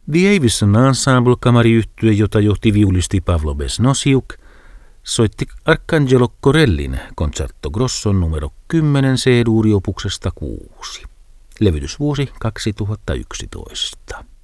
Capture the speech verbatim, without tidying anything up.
The Avison Ensemble-kamariyhtye, jota johti viulisti Pavlo Besnosiuk, soitti Arcangelo Corellin Concerto Grosson numero kymmenen C-duuriopuksesta kuusi. Levytysvuosi kaksituhattayksitoista.